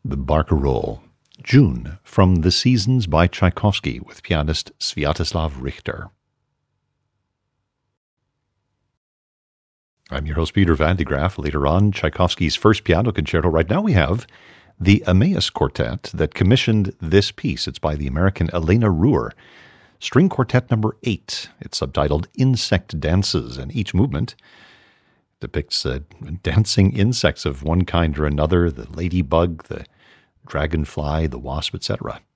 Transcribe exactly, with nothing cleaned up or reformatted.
The Barcarolle, June, from The Seasons by Tchaikovsky with pianist Sviatoslav Richter. I'm your host, Peter Van de Graaff. Later on, Tchaikovsky's first piano concerto. Right now we have the Emmaus Quartet that commissioned this piece. It's by the American Elena Ruhr. String Quartet number eight. It's subtitled Insect Dances, and each movement depicts uh, dancing insects of one kind or another, the ladybug, the dragonfly, the wasp, et cetera.